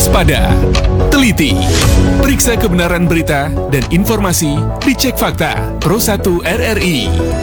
Waspada, teliti, periksa kebenaran berita dan informasi, dicek fakta. Pro 1 RRI.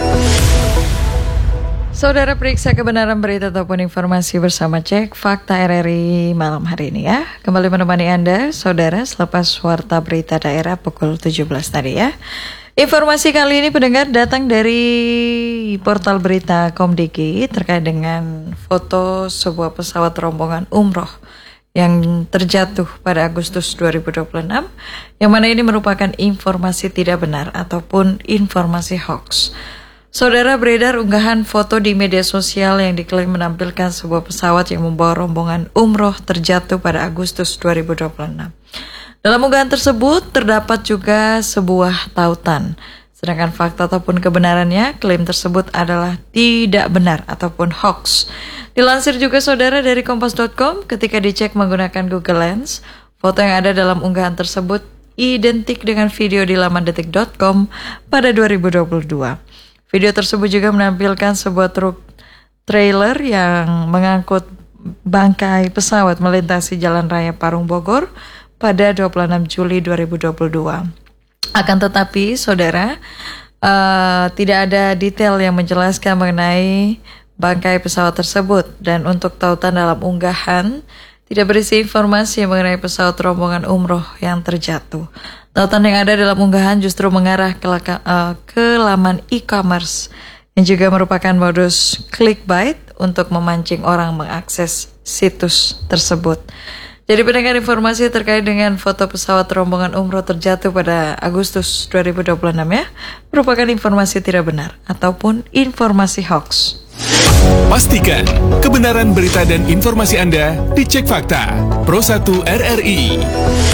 Saudara, periksa kebenaran berita ataupun informasi bersama Cek Fakta RRI malam hari ini ya. Kembali menemani Anda, saudara, selepas warta berita daerah pukul 17 tadi ya. Informasi kali ini pendengar datang dari portal berita Komdiki terkait dengan foto sebuah pesawat rombongan umroh yang terjatuh pada Agustus 2026, yang mana ini merupakan informasi tidak benar ataupun informasi hoax. Saudara, beredar unggahan foto di media sosial yang diklaim menampilkan sebuah pesawat yang membawa rombongan umroh terjatuh pada Agustus 2026. Dalam unggahan tersebut terdapat juga sebuah tautan. Sedangkan fakta ataupun kebenarannya, klaim tersebut adalah tidak benar ataupun hoax. Dilansir juga saudara dari kompas.com, ketika dicek menggunakan Google Lens, foto yang ada dalam unggahan tersebut identik dengan video di laman detik.com pada 2022. Video tersebut juga menampilkan sebuah truk trailer yang mengangkut bangkai pesawat melintasi Jalan Raya Parung Bogor pada 26 Juli 2022. Akan tetapi, saudara, tidak ada detail yang menjelaskan mengenai bangkai pesawat tersebut. Dan untuk tautan dalam unggahan, tidak berisi informasi mengenai pesawat rombongan umroh yang terjatuh. Tautan yang ada dalam unggahan justru mengarah ke laman e-commerce yang juga merupakan modus clickbait untuk memancing orang mengakses situs tersebut. Jadi pendengar, informasi terkait dengan foto pesawat rombongan umroh terjatuh pada Agustus 2026 ya, merupakan informasi tidak benar ataupun informasi hoax. Pastikan kebenaran berita dan informasi Anda dicek fakta. Pro 1 RRI.